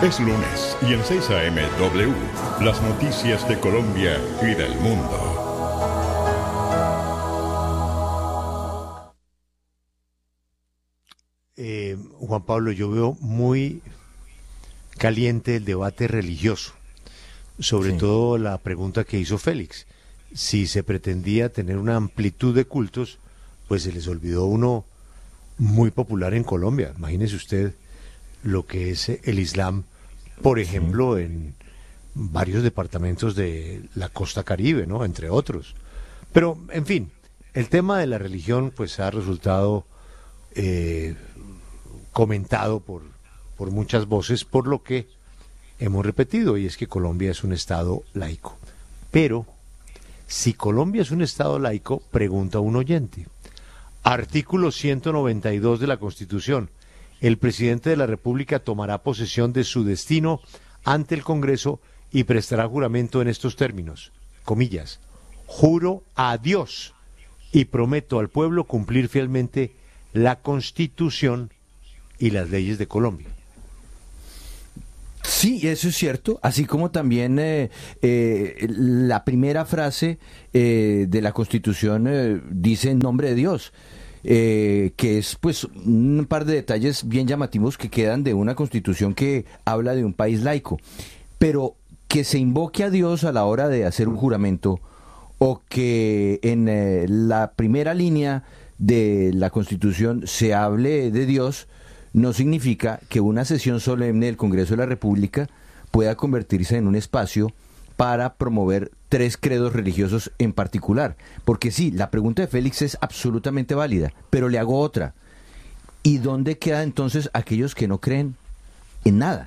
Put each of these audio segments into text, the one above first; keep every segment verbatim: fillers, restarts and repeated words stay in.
Es lunes y en seis a eme W, las noticias de Colombia y del mundo. Eh, Juan Pablo, yo veo muy caliente el debate religioso, sobre sí. todo la pregunta que hizo Félix. Si se pretendía tener una amplitud de cultos, pues se les olvidó uno muy popular en Colombia. Imagínese usted lo que es el Islam, por ejemplo, sí. en varios departamentos de la costa Caribe, ¿no? Entre otros. Pero, en fin, el tema de la religión pues ha resultado eh, comentado por, por muchas voces, por lo que hemos repetido, y es que Colombia es un estado laico. Pero, si Colombia es un estado laico, pregunta un oyente, artículo ciento noventa y dos de la Constitución, el presidente de la República tomará posesión de su destino ante el Congreso y prestará juramento en estos términos, comillas, juro a Dios y prometo al pueblo cumplir fielmente la Constitución y las leyes de Colombia. Sí, eso es cierto, así como también eh, eh, la primera frase eh, de la Constitución eh, dice en nombre de Dios. Eh, que es pues un par de detalles bien llamativos que quedan de una constitución que habla de un país laico, pero que se invoque a Dios a la hora de hacer un juramento o que en eh, la primera línea de la constitución se hable de Dios no significa que una sesión solemne del Congreso de la República pueda convertirse en un espacio para promover tres credos religiosos en particular. Porque sí, la pregunta de Félix es absolutamente válida, pero le hago otra. ¿Y dónde quedan entonces aquellos que no creen en nada?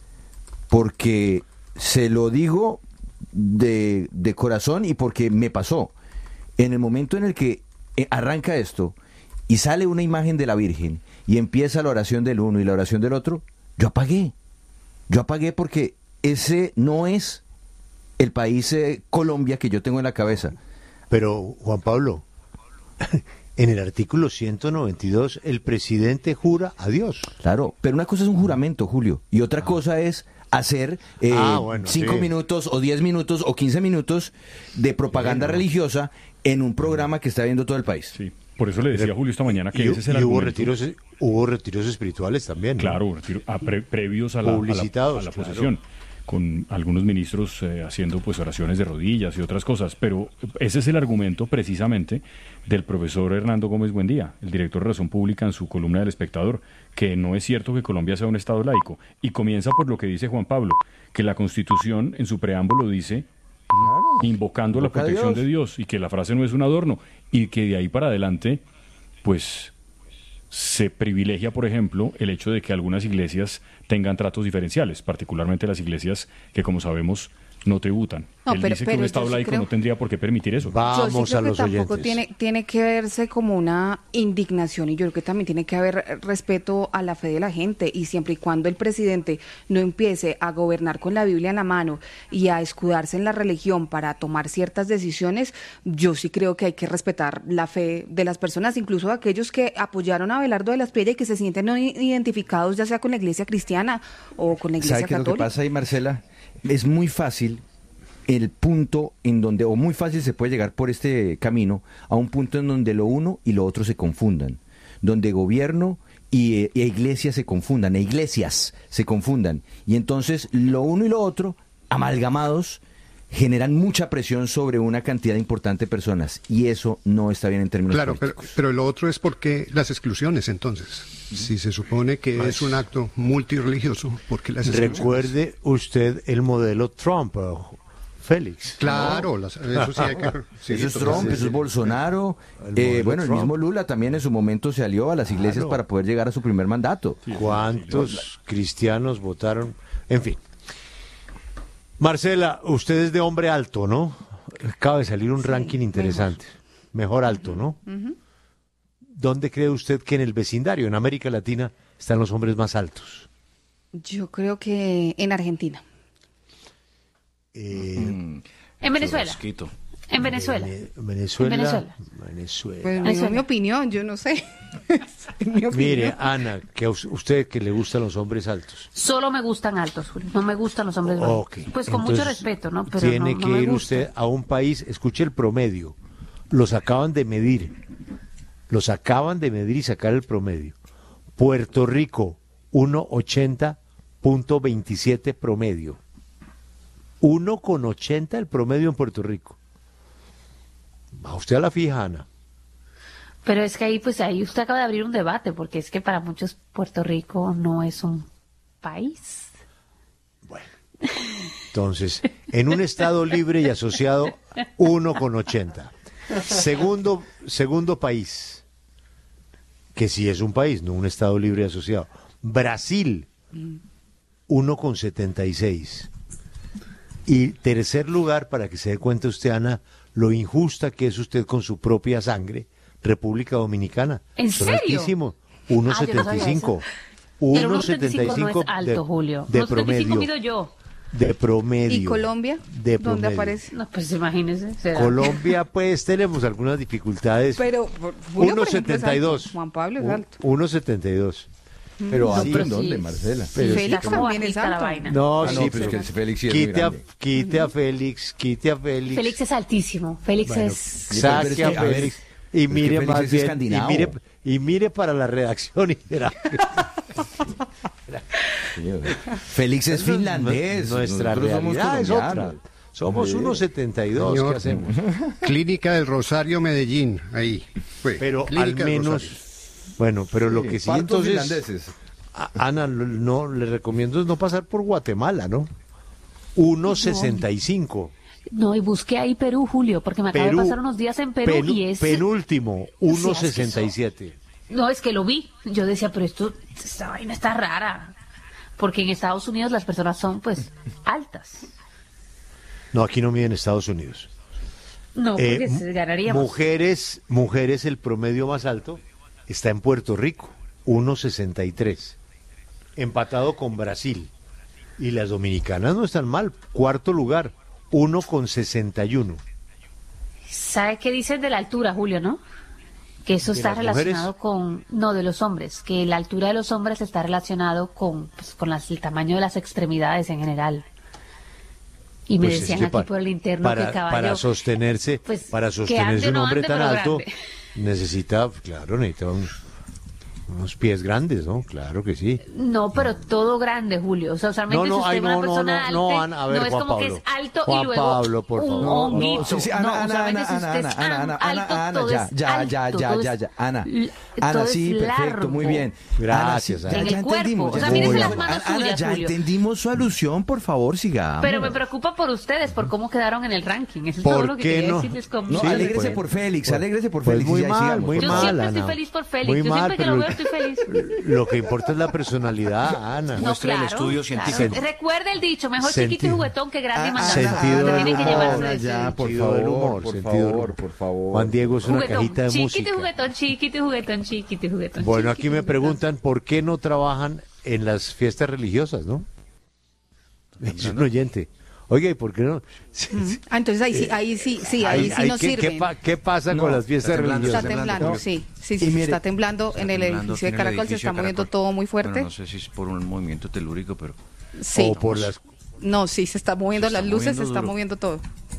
Porque se lo digo de, de corazón y porque me pasó. En el momento en el que arranca esto y sale una imagen de la Virgen y empieza la oración del uno y la oración del otro, yo apagué. Yo apagué porque ese no es el país eh, Colombia que yo tengo en la cabeza. Pero, Juan Pablo, en el artículo ciento noventa y dos el presidente jura a Dios. Claro, pero una cosa es un juramento, Julio, y otra ah. cosa es hacer eh, ah, bueno, cinco sí. minutos o diez minutos o quince minutos de propaganda bueno. religiosa en un programa que está viendo todo el país. Sí. Por eso le decía a Julio esta mañana que y, ese es el y argumento. Hubo retiros, hubo retiros espirituales también, ¿no? Claro, retiro, a pre, previos a la, a la, a la posesión. Claro. Con algunos ministros eh, haciendo pues oraciones de rodillas y otras cosas, pero ese es el argumento precisamente del profesor Hernando Gómez Buendía, el director de Razón Pública, en su columna del Espectador, que no es cierto que Colombia sea un estado laico, y comienza por lo que dice Juan Pablo, que la Constitución en su preámbulo dice claro, invocando la protección de Dios, y que la frase no es un adorno, y que de ahí para adelante pues se privilegia, por ejemplo, el hecho de que algunas iglesias tengan tratos diferenciales, particularmente las iglesias que, como sabemos, no tributan. No, Él pero, dice pero que un Estado sí laico creo... no tendría por qué permitir eso. Vamos yo sí creo a los que tampoco oyentes. Tiene, tiene que verse como una indignación, y yo creo que también tiene que haber respeto a la fe de la gente, y siempre y cuando el presidente no empiece a gobernar con la Biblia en la mano y a escudarse en la religión para tomar ciertas decisiones, yo sí creo que hay que respetar la fe de las personas, incluso de aquellos que apoyaron a Abelardo de la Espriella y que se sienten no identificados ya sea con la iglesia cristiana o con la iglesia católica. ¿Sabe qué es lo que pasa ahí, Marcela? Es muy fácil el punto en donde, o muy fácil se puede llegar por este camino, a un punto en donde lo uno y lo otro se confundan, donde gobierno y, e iglesia se confundan, e iglesias se confundan, y entonces lo uno y lo otro, amalgamados, generan mucha presión sobre una cantidad importante de personas, y eso no está bien en términos claro, políticos. Pero, pero lo otro es porque las exclusiones, entonces, si se supone que pues, es un acto multirreligioso, ¿por qué las exclusiones? Recuerde usted el modelo Trump, Félix. Claro, las, eso sí hay que... Sí, eso es Trump, eso es Bolsonaro. El eh, bueno, Trump. El mismo Lula también en su momento se alió a las iglesias claro. para poder llegar a su primer mandato. ¿Cuántos sí, sí, sí. cristianos votaron? En fin. Marcela, usted es de hombre alto, ¿no? Acaba de salir un sí, ranking interesante. Mejor, mejor alto, ¿no? Uh-huh. ¿Dónde cree usted que en el vecindario, en América Latina, están los hombres más altos? Yo creo que en Argentina. Eh, mm, en Venezuela. En Venezuela. Venezuela. En Venezuela. Venezuela. Pues es mi opinión, yo no sé. mi Mire, Ana, que a usted que le gustan los hombres altos. Solo me gustan altos, Julio. No me gustan los hombres bajos. Okay. Pues con Entonces, mucho respeto, ¿no? Pero tiene no, que no me ir gusta. usted a un país, escuche el promedio. Los acaban de medir. Los acaban de medir y sacar el promedio. Puerto Rico, uno ochenta punto veintisiete promedio. uno con ochenta el promedio en Puerto Rico. Va usted a la fija, Ana. Pero es que ahí, pues ahí usted acaba de abrir un debate, porque es que para muchos Puerto Rico no es un país. Bueno, entonces, en un estado libre y asociado, uno con ochenta. Segundo, segundo país, que sí es un país, no un estado libre y asociado. Brasil, uno con setenta y seis. Y tercer lugar, para que se dé cuenta usted, Ana, lo injusta que es usted con su propia sangre, República Dominicana. ¿En Son serio? altísimos, uno setenta y cinco. El uno setenta y cinco no es alto, de, Julio. de uno setenta y cinco promedio. mido yo. De promedio. ¿Y Colombia? De ¿Dónde promedio. aparece? No, pues imagínese. será. Colombia, pues tenemos algunas dificultades. Pero por- Julio, por ejemplo, es uno setenta y dos. alto. Juan Pablo es alto. uno setenta y dos. Pero No, alto pero en sí dónde, es- Marcela. Pero Félix Está como también es bajita la alto. vaina. No, Ah, no, sí, pero pero es que Félix sí es muy quite, a, grande. quite a Félix, quite a Félix. Félix es altísimo. Félix Bueno, es... saque pero es que, a a ver, Félix es y que mire Félix más es bien, y escandinavo. mire, y mire para la redacción y verá. Félix es finlandés. Nuestra nosotros somos realidad es otra. colombianos. Somos Sí. uno setenta y dos, Señor. ¿qué hacemos? Clínica del Rosario, Medellín, ahí fue. Pero Clínica al del menos, Rosario. bueno, pero lo que sí Partos entonces, finlandeses. a- Ana, no le recomiendo es no pasar por Guatemala, ¿no? uno sesenta y cinco. No, y busqué ahí Perú, Julio, porque me acabo Perú, de pasar unos días en Perú Penu- y es... penúltimo, Sí, uno es que sesenta y siete. No, es que lo vi. Yo decía, pero esto, esta vaina está rara. Porque en Estados Unidos las personas son, pues, altas. No, aquí no miden Estados Unidos. No, porque Eh, se ganaríamos. Mujeres, mujeres, el promedio más alto está en Puerto Rico, uno sesenta y tres, empatado con Brasil. Y las dominicanas no están mal, cuarto lugar, uno con sesenta y uno. ¿Sabe qué dicen de la altura, Julio, no? Que eso ¿De está las relacionado mujeres? con... No, de los hombres. Que la altura de los hombres está relacionado con, pues, con las- el tamaño de las extremidades en general. Y me Pues es decían que aquí pa- por el interno para, que caballo... para sostenerse, pues, para que sostenerse ande, un no hombre ande, tan pero alto, grande. necesita, claro, necesita un- unos pies grandes, ¿no? Claro que sí. No, pero todo grande, Julio. O sea, usualmente No, no, si usted ay, es una no, no, persona no, no, alta, Ana, a ver, no es Juan como que Pablo. es alto Juan y luego Pablo, por un favor. No, honguito. no, sí, sí, No, Ana, Ana, usualmente Ana, si usted Ana, es Ana, an- Ana, alto, Ana, todo ya, es ya, alto, ya, ya, todo ya, es- ya, Ana. l- Ana, todo sí, es perfecto, muy largo. bien. Gracias, Ana, sí, Ana. ya, En ya el cuerpo. entendimos. O sea, ya mírese entendimos. las manos Ana, suyas, ya Julio. entendimos su alusión, por favor, sigamos. Pero me preocupa por ustedes, por cómo quedaron en el ranking. Eso es todo ¿Por lo que qué quería no? decirles con No, Sí, alégrese pues, por Félix, pues, alégrese por pues Félix. muy y ya, mal, sigamos, muy por Yo favor. mal, siempre estoy Ana. feliz por Félix. Muy Yo mal, siempre que pero lo veo estoy feliz. Lo que importa es la personalidad, Ana. No, Muestra el claro, estudio claro. científico. Recuerda el dicho, mejor Senti- chiquito y juguetón que grande y Ah, mandado. Sentido Usted del tiene que humor, llevarse Ana, de ese ya, por Sentido del favor, humor, por sentido del favor, humor. por favor. Juan Diego es una juguetón, cajita de chiquito música. y juguetón, chiquito y juguetón, chiquito y juguetón. Bueno, chiquito aquí y me juguetón. preguntan por qué no trabajan en las fiestas religiosas, ¿no? Es un oyente. Oiga, ¿y por qué no? Sí, sí. Ah, entonces ahí sí, ahí sí, sí, ahí Ay, sí ay, nos ¿qué, sirven. qué pa- qué pasa No, con las fiestas está temblando, Está religiosas? temblando, No. sí, sí, sí, Y mire, está temblando Está en el temblando edificio de aquí en el Caracol, se edificio está de moviendo Caracol. todo muy fuerte. Bueno, no sé si es por un movimiento telúrico, pero Sí. O por las, No, sí, se está moviendo Se está las luces, moviendo se está duro. moviendo todo.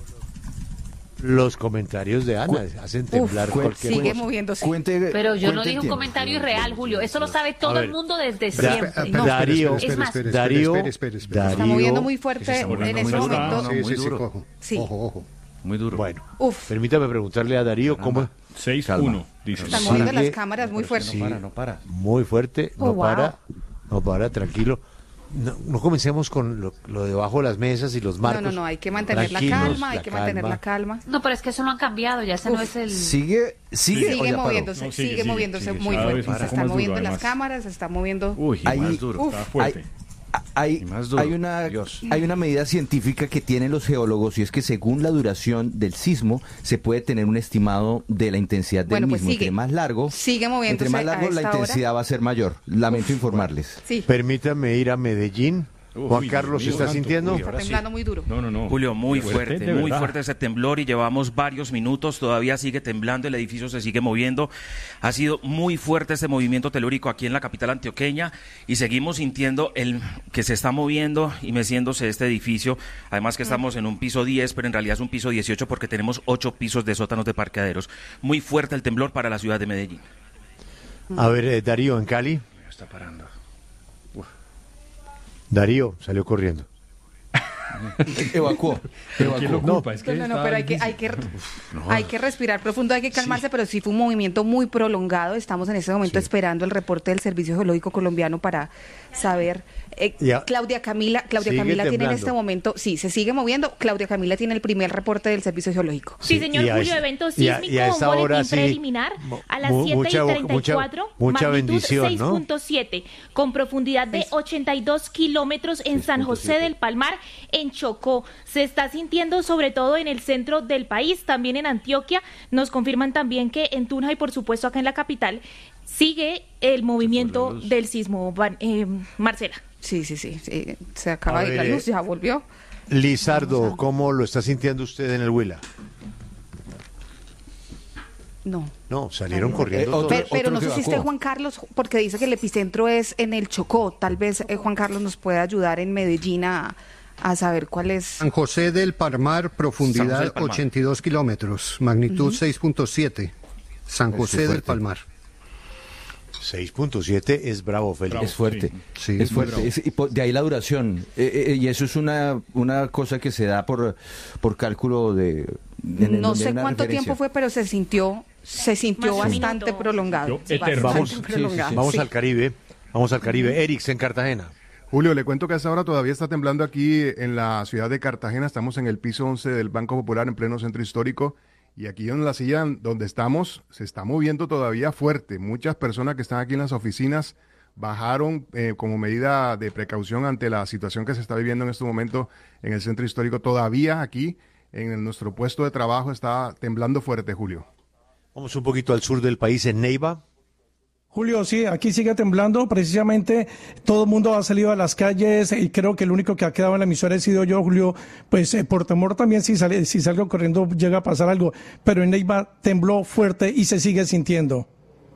los comentarios de Ana hacen temblar cu- cualquier Sigue cosa. moviéndose. Cuente, Pero yo no cuente dije un tiempo. comentario irreal, Julio. Eso lo sabe todo A ver. el mundo desde Espera, siempre. espera, No, espera, Darío, espera, es más, espera, espera, Darío, espera, espera, espera. Darío, Se está moviendo muy Se fuerte está en moviendo ese muy duro. momento. No, Sí, muy sí, sí, duro. ojo, Sí. ojo, ojo. muy duro. Bueno, Uf, permítame preguntarle a Darío cómo seis Calma. uno, dice. están Sí. moviendo las Sigue- cámaras muy fuerte. Sí. No para, no para. muy fuerte, no Oh, wow. para, no para, tranquilo. No, no comencemos con lo, lo debajo de las mesas y los No, marcos. no, no, hay que mantener la Tranquilos, calma, hay la que mantener calma. la calma. no, pero es que eso no han cambiado. Ya ese no es el... Sigue, sigue, o Sigue ya paró? moviéndose, No, sigue, sigue sigue, moviéndose sigue, muy cada fuerte. vez un Se poco están más duro, moviendo las además. cámaras, se está moviendo. Uy, Ahí- más duro, Uf. está fuerte. Hay, Y más duro, hay, una, Dios. hay una medida científica que tienen los geólogos y es que según la duración del sismo se puede tener un estimado de la intensidad del Bueno, pues mismo. sigue. Entre más largo, Sigue moviéndose entre más a largo la esta hora. intensidad va a ser mayor. Lamento informarles. Sí. Permítame ir a Medellín, Juan Carlos, ¿se está sintiendo? Está temblando muy duro. No, no, no. Julio, muy fuerte, fuerte, muy fuerte ese temblor y llevamos varios minutos, todavía sigue temblando, el edificio se sigue moviendo. Ha sido muy fuerte este movimiento telúrico aquí en la capital antioqueña y seguimos sintiendo el que se está moviendo y meciéndose este edificio. Además que estamos en un piso diez, pero en realidad es un piso dieciocho porque tenemos ocho pisos de sótanos de parqueaderos. Muy fuerte el temblor para la ciudad de Medellín. A ver, eh, Darío, en Cali. Me está parando. Darío salió corriendo. Evacuó. Evacuó. No, es que no, no, pero hay que, hay que, Uf, no. hay que respirar profundo, hay que calmarse, sí. Pero sí fue un movimiento muy prolongado. Estamos en este momento sí. esperando el reporte del Servicio Geológico Colombiano para saber. Eh, Claudia Camila, Claudia sigue Camila temblando. Tiene en este momento, sí, se sigue moviendo. Claudia Camila tiene el primer reporte del Servicio Geológico. Sí, señor Julio, a, evento sísmico, y a, y a un boletín sí, preliminar a las siete y treinta y cuatro, mucha, mucha bendición, seis punto siete, ¿no? Con profundidad de ochenta y dos kilómetros en San José del Palmar, en Chocó. Se está sintiendo sobre todo en el centro del país, también en Antioquia. Nos confirman también que en Tunja y por supuesto acá en la capital sigue el movimiento del sismo, eh, Marcela. Sí, sí, sí, sí, se acaba de ir la luz, ya volvió. Lizardo, ¿cómo lo está sintiendo usted en el Huila? No. No, salieron no. corriendo. Eh, otro, pero pero no sé si esté Juan Carlos, porque dice que el epicentro es en el Chocó. Tal vez eh, Juan Carlos nos pueda ayudar en Medellín a, a saber cuál es. San José del Palmar, profundidad del Palmar. ochenta y dos kilómetros, magnitud uh-huh. seis punto siete. San José del Palmar. seis punto siete es bravo, Félix. Es fuerte, sí, es fuerte. Es, y por, de ahí la duración. Eh, eh, y eso es una, una cosa que se da por, por cálculo de... de no sé cuánto referencia. tiempo fue, pero se sintió, se sintió Más bastante minuto. prolongado. Sí, bastante vamos prolongado. Sí, sí, sí. Vamos sí. al Caribe. Vamos al Caribe. Erix, en Cartagena. Julio, le cuento que a esta hora todavía está temblando aquí en la ciudad de Cartagena. Estamos en el piso once del Banco Popular, en pleno centro histórico. Y aquí en la silla donde estamos se está moviendo todavía fuerte. Muchas personas que están aquí en las oficinas bajaron eh, como medida de precaución ante la situación que se está viviendo en este momento en el centro histórico. Todavía aquí en el, nuestro puesto de trabajo está temblando fuerte, Julio. Vamos un poquito al sur del país, en Neiva. Julio, sí, aquí sigue temblando, precisamente todo el mundo ha salido a las calles y creo que el único que ha quedado en la emisora he sido yo, Julio, pues eh, por temor también si, sale, si salgo corriendo llega a pasar algo, pero en Neiva tembló fuerte y se sigue sintiendo.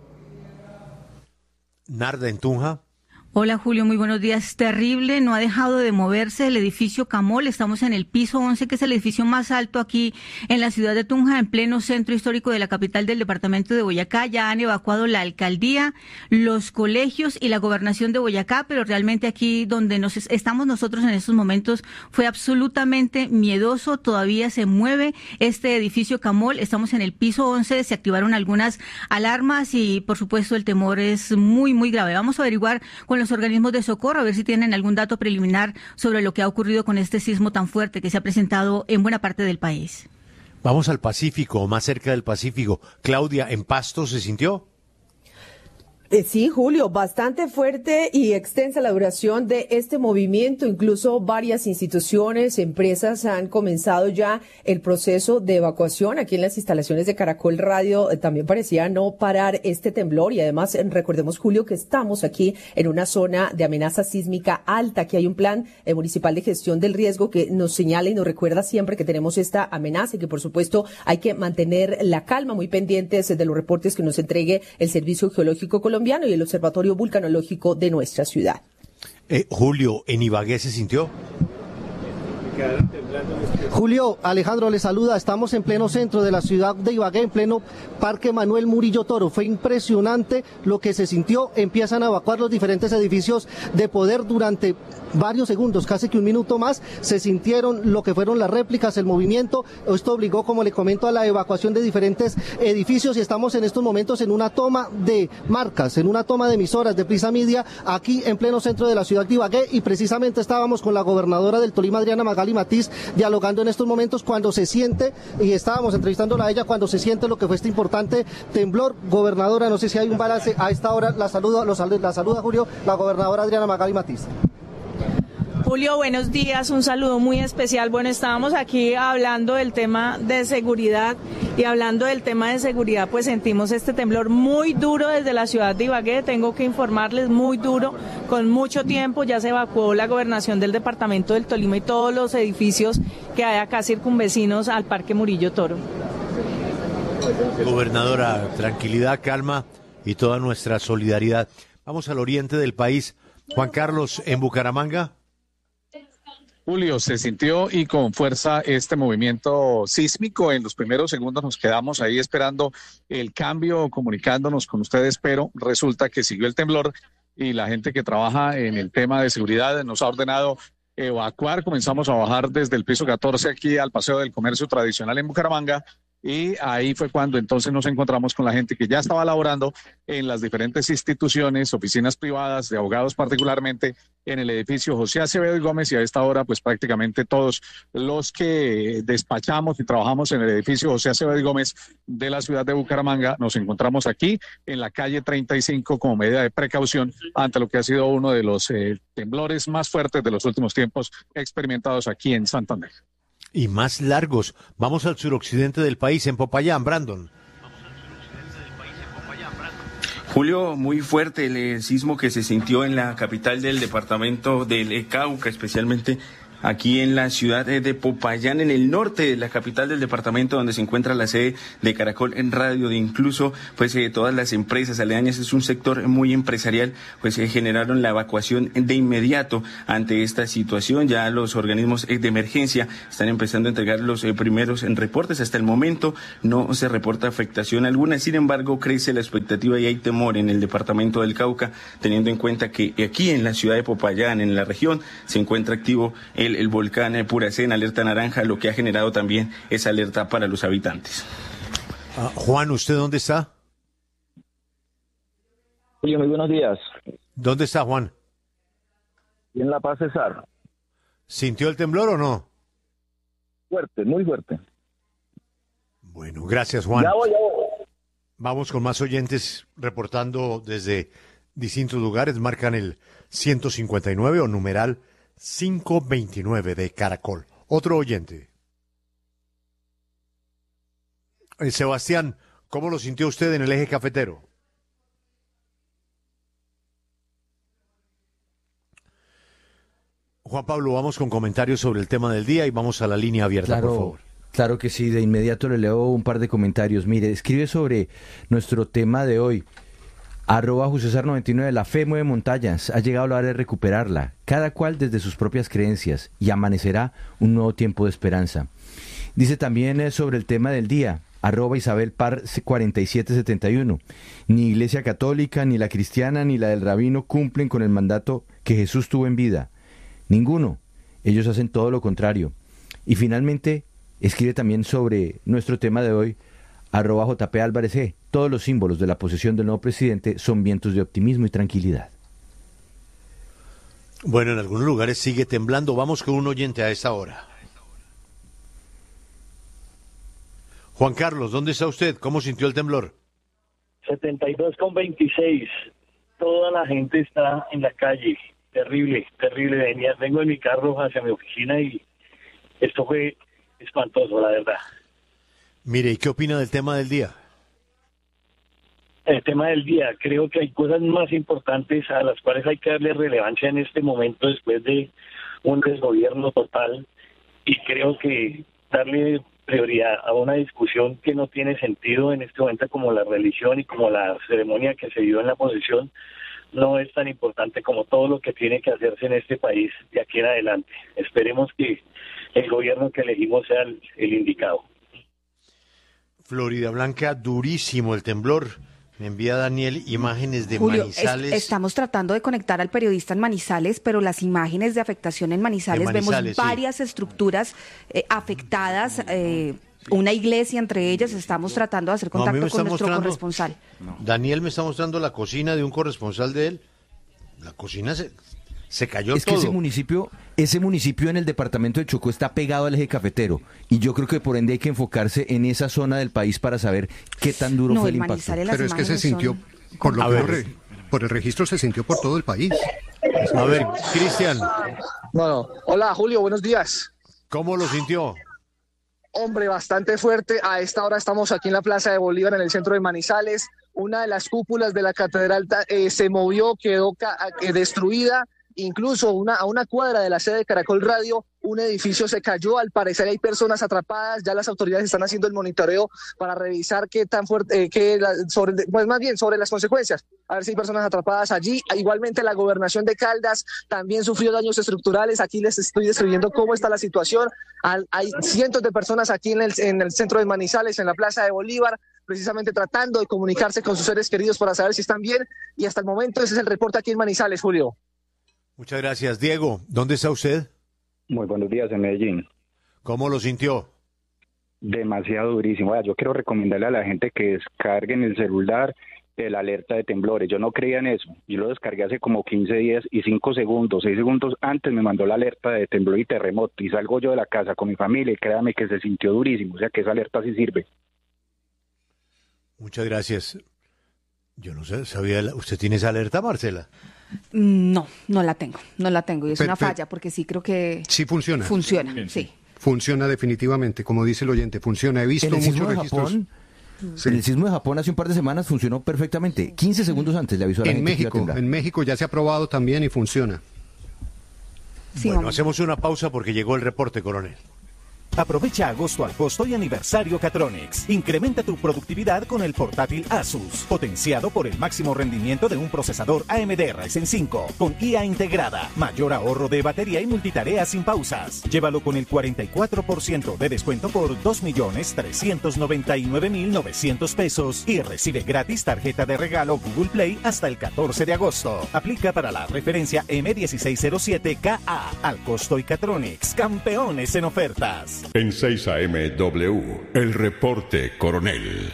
Narda, en Tunja. Hola Julio, muy buenos días. Terrible, no ha dejado de moverse el edificio Camol. Estamos en el piso once, que es el edificio más alto aquí en la ciudad de Tunja, en pleno centro histórico de la capital del departamento de Boyacá. Ya han evacuado la alcaldía, los colegios y la gobernación de Boyacá, pero realmente aquí donde nos estamos nosotros en estos momentos fue absolutamente miedoso. Todavía se mueve este edificio Camol. Estamos en el piso once, se activaron algunas alarmas y por supuesto el temor es muy, muy grave. Vamos a averiguar con los organismos de socorro, a ver si tienen algún dato preliminar sobre lo que ha ocurrido con este sismo tan fuerte que se ha presentado en buena parte del país. Vamos al Pacífico, más cerca del Pacífico. Claudia, ¿en Pasto se sintió? Eh, sí, Julio, bastante fuerte y extensa la duración de este movimiento. Incluso varias instituciones, empresas han comenzado ya el proceso de evacuación. Aquí en las instalaciones de Caracol Radio eh, también parecía no parar este temblor. Y además, eh, recordemos, Julio, que estamos aquí en una zona de amenaza sísmica alta. Aquí hay un plan eh, municipal de gestión del riesgo que nos señala y nos recuerda siempre que tenemos esta amenaza y que, por supuesto, hay que mantener la calma, muy pendientes de los reportes que nos entregue el Servicio Geológico Colombiano y el Observatorio Vulcanológico de nuestra ciudad. Eh, Julio, ¿en Ibagué se sintió? Julio, Alejandro le saluda, estamos en pleno centro de la ciudad de Ibagué, en pleno Parque Manuel Murillo Toro. Fue impresionante lo que se sintió, empiezan a evacuar los diferentes edificios de poder durante varios segundos, casi que un minuto más, se sintieron lo que fueron las réplicas, el movimiento. Esto obligó, como le comento, a la evacuación de diferentes edificios y estamos en estos momentos en una toma de marcas, en una toma de emisoras de Prisa Media, aquí en pleno centro de la ciudad de Ibagué, y precisamente estábamos con la gobernadora del Tolima, Adriana Magali Matiz, dialogando en estos momentos cuando se siente, y estábamos entrevistándola a ella cuando se siente lo que fue este importante temblor. Gobernadora, no sé si hay un balance a esta hora, la saluda, los, la saluda Julio, la gobernadora Adriana Magali Matiz. Julio, buenos días, un saludo muy especial. Bueno, estábamos aquí hablando del tema de seguridad y hablando del tema de seguridad, pues sentimos este temblor muy duro desde la ciudad de Ibagué, tengo que informarles, muy duro, con mucho tiempo, ya se evacuó la gobernación del departamento del Tolima y todos los edificios que hay acá circunvecinos al Parque Murillo Toro. Gobernadora, tranquilidad, calma y toda nuestra solidaridad. Vamos al oriente del país. Juan Carlos, en Bucaramanga. Julio, se sintió y con fuerza este movimiento sísmico. En los primeros segundos nos quedamos ahí esperando el cambio, comunicándonos con ustedes, pero resulta que siguió el temblor y la gente que trabaja en el tema de seguridad nos ha ordenado evacuar. Comenzamos a bajar desde el piso catorce aquí al Paseo del Comercio Tradicional en Bucaramanga. Y ahí fue cuando entonces nos encontramos con la gente que ya estaba laborando en las diferentes instituciones, oficinas privadas, de abogados particularmente, en el edificio José Acevedo y Gómez, y a esta hora pues prácticamente todos los que despachamos y trabajamos en el edificio José Acevedo y Gómez de la ciudad de Bucaramanga nos encontramos aquí en la calle treinta y cinco como medida de precaución ante lo que ha sido uno de los eh, temblores más fuertes de los últimos tiempos experimentados aquí en Santander. Y más largos. Vamos al suroccidente del país, en Popayán, Brandon. Julio, muy fuerte el sismo que se sintió en la capital del departamento del Cauca, especialmente aquí en la ciudad de Popayán, en el norte de la capital del departamento, donde se encuentra la sede de Caracol en Radio, de incluso pues eh, todas las empresas aledañas. Es un sector muy empresarial, pues eh, generaron la evacuación de inmediato ante esta situación. Ya los organismos eh, de emergencia están empezando a entregar los eh, primeros en reportes. Hasta el momento no se reporta afectación alguna, sin embargo crece la expectativa y hay temor en el departamento del Cauca, teniendo en cuenta que aquí en la ciudad de Popayán, en la región, se encuentra activo el El, el volcán Puracé en alerta naranja, lo que ha generado también esa alerta para los habitantes. Uh, Juan, ¿usted dónde está? Oye, muy buenos días. ¿Dónde está, Juan? En La Paz, Cesar. ¿Sintió el temblor o no? Fuerte, muy fuerte. Bueno, gracias, Juan. Ya voy, ya voy. Vamos con más oyentes reportando desde distintos lugares. Marcan el ciento cincuenta y nueve o numeral quinientos veintinueve de Caracol. Otro oyente. Eh, Sebastián, ¿cómo lo sintió usted en el eje cafetero? Juan Pablo, vamos con comentarios sobre el tema del día y vamos a la línea abierta, claro, por favor. Claro que sí, de inmediato le leo un par de comentarios. Mire, escribe sobre nuestro tema de hoy. Arroba Jusesar noventa y nueve, la fe mueve montañas, ha llegado la hora de recuperarla, cada cual desde sus propias creencias, y amanecerá un nuevo tiempo de esperanza. Dice también eh, sobre el tema del día, arroba Isabel Par cuarenta y siete setenta y uno, ni Iglesia Católica, ni la cristiana, ni la del rabino cumplen con el mandato que Jesús tuvo en vida. Ninguno, ellos hacen todo lo contrario. Y finalmente, escribe también sobre nuestro tema de hoy, arroba J P Álvarez E. Todos los símbolos de la posesión del nuevo presidente son vientos de optimismo y tranquilidad. Bueno, en algunos lugares sigue temblando. Vamos con un oyente a esta hora. Juan Carlos, ¿dónde está usted? ¿Cómo sintió el temblor? setenta y dos con veintiséis. Toda la gente está en la calle. Terrible, terrible. Venía, vengo en mi carro hacia mi oficina y esto fue espantoso, la verdad. Mire, ¿y qué opina del tema del día? El tema del día, creo que hay cosas más importantes a las cuales hay que darle relevancia en este momento después de un desgobierno total, y creo que darle prioridad a una discusión que no tiene sentido en este momento, como la religión y como la ceremonia que se dio en la posesión, no es tan importante como todo lo que tiene que hacerse en este país de aquí en adelante. Esperemos que el gobierno que elegimos sea el, el indicado. Florida Blanca, durísimo el temblor. Me envía Daniel imágenes de Julio, Manizales. Es, estamos tratando de conectar al periodista en Manizales, pero las imágenes de afectación en Manizales, en Manizales vemos varias sí. estructuras eh, afectadas, eh, una iglesia entre ellas. Estamos tratando de hacer contacto no, con nuestro mostrando, corresponsal. No. Daniel me está mostrando la cocina de un corresponsal de él. La cocina se, se cayó es todo. Es que ese municipio, ese municipio en el departamento de Chocó está pegado al eje cafetero, y yo creo que por ende hay que enfocarse en esa zona del país para saber qué tan duro no, fue el el impacto. Pero es que se sintió, son... por, lo A que ver. re, por el registro se sintió por todo el país. A ver, Cristian. Bueno, hola Julio, buenos días. ¿Cómo lo sintió? Hombre, bastante fuerte. A esta hora estamos aquí en la Plaza de Bolívar, en el centro de Manizales. Una de las cúpulas de la catedral eh, se movió, quedó eh, destruida. Incluso una, a una cuadra de la sede de Caracol Radio, un edificio se cayó. Al parecer hay personas atrapadas. Ya las autoridades están haciendo el monitoreo para revisar qué tan fuerte, eh, qué la, sobre, pues más bien sobre las consecuencias. A ver si hay personas atrapadas allí. Igualmente la gobernación de Caldas también sufrió daños estructurales. Aquí les estoy describiendo cómo está la situación. Al, hay cientos de personas aquí en el, en el centro de Manizales, en la Plaza de Bolívar, precisamente tratando de comunicarse con sus seres queridos para saber si están bien. Y hasta el momento ese es el reporte aquí en Manizales, Julio. Muchas gracias. Diego, ¿dónde está usted? Muy buenos días, en Medellín. ¿Cómo lo sintió? Demasiado durísimo. Bueno, yo quiero recomendarle a la gente que descargue en el celular el alerta de temblores. Yo no creía en eso. Yo lo descargué hace como quince días y cinco segundos, seis segundos antes me mandó la alerta de temblor y terremoto. Y salgo yo de la casa con mi familia y créame que se sintió durísimo. O sea que esa alerta sí sirve. Muchas gracias. Yo no sé, sabía, ¿usted tiene esa alerta, Marcela? No, no la tengo, no la tengo y es Pero, una pero, falla porque sí creo que sí funciona. Funciona, sí. Funciona definitivamente, como dice el oyente, funciona. He visto muchos registros. Japón, sí. En el sismo de Japón hace un par de semanas funcionó perfectamente. quince segundos antes le avisó a la en gente México, que iba a temblar. En México ya se ha probado también y funciona. Sí, bueno, vamos. Hacemos una pausa porque llegó el reporte, coronel. Aprovecha agosto al costo y aniversario Catronics. Incrementa tu productividad con el portátil Asus, potenciado por el máximo rendimiento de un procesador A M D Ryzen cinco, con I A integrada, mayor ahorro de batería y multitarea sin pausas. Llévalo con el cuarenta y cuatro por ciento de descuento por dos millones trescientos noventa y nueve mil novecientos pesos y recibe gratis tarjeta de regalo Google Play hasta el catorce de agosto. Aplica para la referencia M dieciséis cero siete K A. Al costo y Catronics, campeones en ofertas. En seis A M W, el reporte coronel.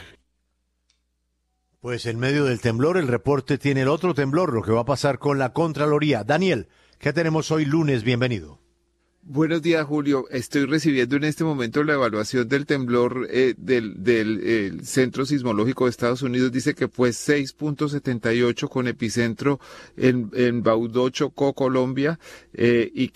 Pues en medio del temblor, el reporte tiene el otro temblor, lo que va a pasar con la Contraloría. Daniel, ¿qué tenemos hoy lunes? Bienvenido. Buenos días, Julio. Estoy recibiendo en este momento la evaluación del temblor eh, del, del eh, Centro Sismológico de Estados Unidos. Dice que fue seis punto setenta y ocho con epicentro en, en Baudó, Chocó, Colombia, eh, y